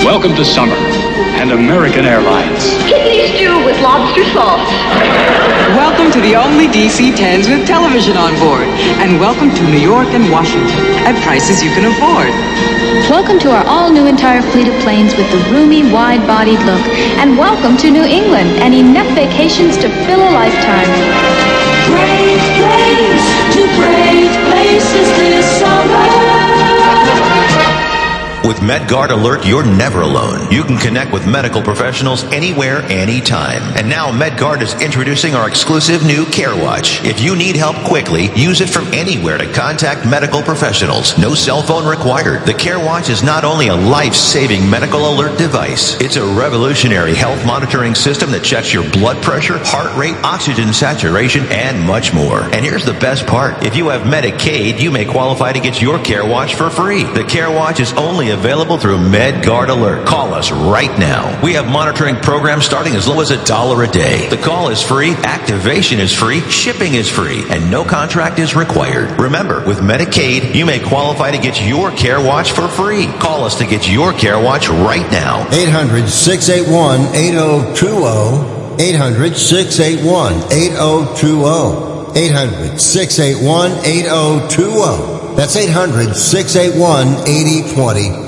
Welcome to summer and American Airlines. Kidney stew with lobster sauce. Welcome to the only DC-10s with television on board. And welcome to New York and Washington at prices you can afford. Welcome to our all-new entire fleet of planes with the roomy, wide-bodied look. And welcome to New England and enough vacations to fill a lifetime. Brave planes to brave places this summer. With MedGuard Alert, you're never alone. You can connect with medical professionals anywhere, anytime. And now MedGuard is introducing our exclusive new CareWatch. If you need help quickly, use it from anywhere to contact medical professionals. No cell phone required. The CareWatch is not only a life-saving medical alert device, it's a revolutionary health monitoring system that checks your blood pressure, heart rate, oxygen saturation, and much more. And here's the best part. If you have Medicaid, you may qualify to get your CareWatch for free. The CareWatch is only available through MedGuard Alert. Call us right now. We have monitoring programs starting as low as $1 a day. The call is free, activation is free, shipping is free, and no contract is required. Remember, with Medicaid, you may qualify to get your CareWatch for free. Call us to get your CareWatch right now. 800-681-8020. 800-681-8020. 800-681-8020. That's 800-681-8020.